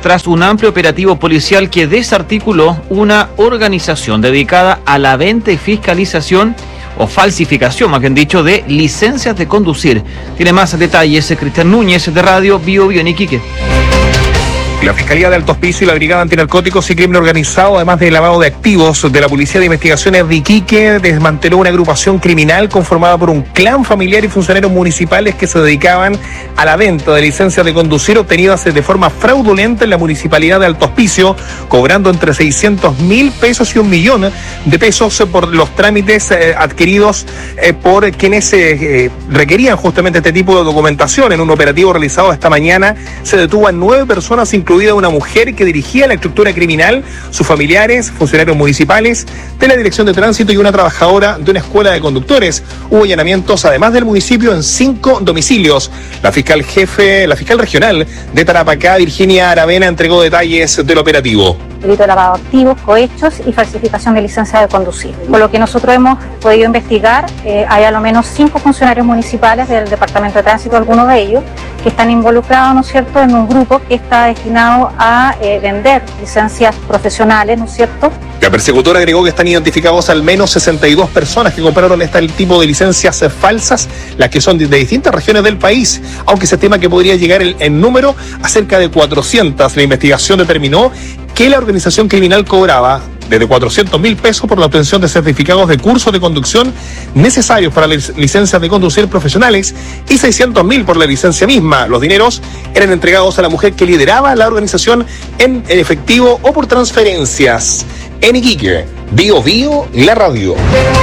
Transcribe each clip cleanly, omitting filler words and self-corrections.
tras un amplio operativo policial que desarticuló una organización dedicada a la venta y fiscalización o falsificación, más bien dicho, de licencias de conducir. Tiene más detalles Cristian Núñez de Radio Bio Bio en Iquique. La Fiscalía de Alto Hospicio y la Brigada Antinarcóticos y Crimen Organizado, además de lavado de activos de la Policía de Investigaciones de Iquique, desmanteló una agrupación criminal conformada por un clan familiar y funcionarios municipales que se dedicaban a la venta de licencias de conducir obtenidas de forma fraudulenta en la Municipalidad de Alto Hospicio, cobrando entre 600.000 pesos y 1 millón de pesos por los trámites adquiridos por quienes requerían justamente este tipo de documentación. En un operativo realizado esta mañana se detuvo a 9 personas, incluida una mujer que dirigía la estructura criminal, sus familiares, funcionarios municipales de la Dirección de Tránsito y una trabajadora de una escuela de conductores. Hubo allanamientos, además del municipio, en 5 domicilios. La fiscal regional de Tarapacá, Virginia Aravena, entregó detalles del operativo. Delito de lavado de activos, cohechos y falsificación de licencia de conducir. Por lo que nosotros hemos podido investigar, hay a lo menos 5 funcionarios municipales del Departamento de Tránsito, algunos de ellos, que están involucrados, ¿no es cierto?, en un grupo que está destinado a vender licencias profesionales, ¿no es cierto? La persecutora agregó que están identificados al menos 62 personas que compraron este tipo de licencias falsas, las que son de distintas regiones del país, aunque se estima que podría llegar en número a cerca de 400. La investigación determinó que la organización criminal cobraba desde 400.000 pesos por la obtención de certificados de curso de conducción necesarios para las licencias de conducir profesionales y 600.000 por la licencia misma. Los dineros eran entregados a la mujer que lideraba la organización en efectivo o por transferencias. En Iquique, Bio Bio, la radio.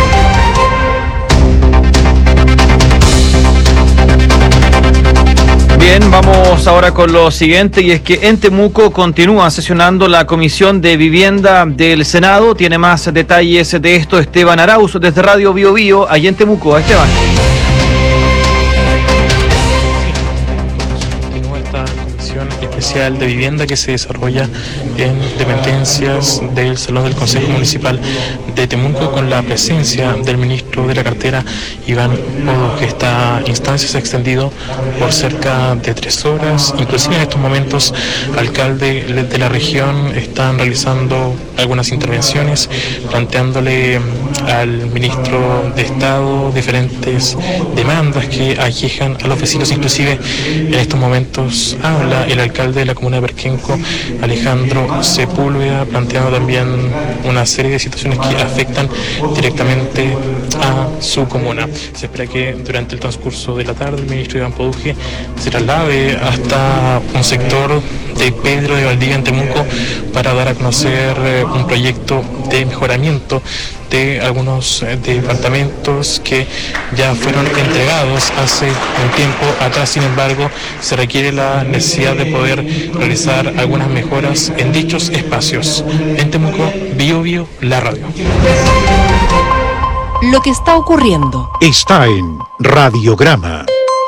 Bien, vamos ahora con lo siguiente, y es que en Temuco continúa sesionando la Comisión de Vivienda del Senado. Tiene más detalles de esto Esteban Arauz desde Radio Bio Bio, allá en Temuco. Esteban. Continúa esta Comisión Especial de Vivienda que se desarrolla en dependencias del Salón del Consejo Municipal de Temuco, con la presencia del ministro de la cartera, Iván Podo. Esta instancia se ha extendido por cerca de 3 horas. Inclusive en estos momentos, alcaldes de la región están realizando algunas intervenciones, planteándole al ministro de Estado diferentes demandas que aquejan a los vecinos. Inclusive en estos momentos habla el alcalde de la comuna de Perquenco, Alejandro Sepúlveda, planteando también una serie de situaciones que afectan directamente a su comuna. Se espera que durante el transcurso de la tarde el ministro Iván Poduje se traslade hasta un sector de Pedro de Valdivia en Temuco para dar a conocer un proyecto de mejoramiento de algunos departamentos que ya fueron entregados hace un tiempo atrás. Sin embargo, se requiere la necesidad de poder realizar algunas mejoras en dichos espacios. En Temuco, Bio Bio, la radio. Lo que está ocurriendo está en Radiograma.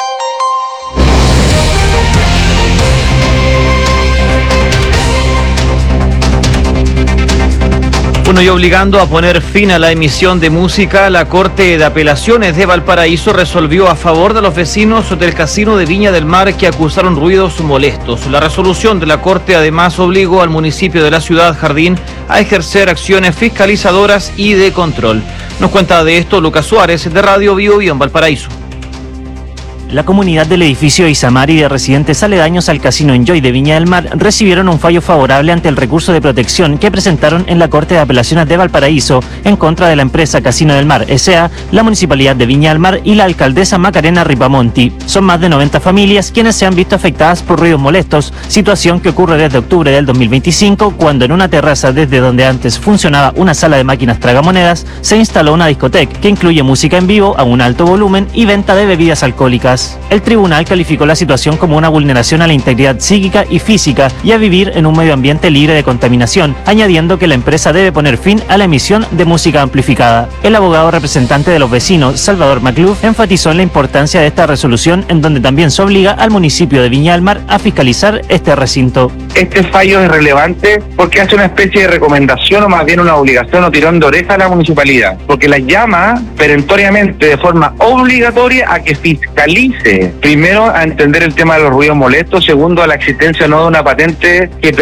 Bueno, y obligando a poner fin a la emisión de música, la Corte de Apelaciones de Valparaíso resolvió a favor de los vecinos del Casino de Viña del Mar que acusaron ruidos molestos. La resolución de la Corte además obligó al municipio de la ciudad Jardín a ejercer acciones fiscalizadoras y de control. Nos cuenta de esto Lucas Suárez de Radio Bio Bio en Valparaíso. La comunidad del edificio Isamar y de residentes aledaños al Casino Enjoy de Viña del Mar recibieron un fallo favorable ante el recurso de protección que presentaron en la Corte de Apelaciones de Valparaíso en contra de la empresa Casino del Mar S.A., la Municipalidad de Viña del Mar y la alcaldesa Macarena Ripamonti. Son más de 90 familias quienes se han visto afectadas por ruidos molestos, situación que ocurre desde octubre del 2025, cuando en una terraza desde donde antes funcionaba una sala de máquinas tragamonedas, se instaló una discoteca que incluye música en vivo a un alto volumen y venta de bebidas alcohólicas. El tribunal calificó la situación como una vulneración a la integridad psíquica y física y a vivir en un medio ambiente libre de contaminación, añadiendo que la empresa debe poner fin a la emisión de música amplificada. El abogado representante de los vecinos, Salvador Macluf, enfatizó en la importancia de esta resolución, en donde también se obliga al municipio de Viña del Mar a fiscalizar este recinto. Este fallo es relevante porque hace una especie de recomendación, o más bien una obligación o tirón de oreja a la municipalidad, porque la llama perentoriamente de forma obligatoria a que fiscalice. Primero, a entender el tema de los ruidos molestos. Segundo, a la existencia no de una patente que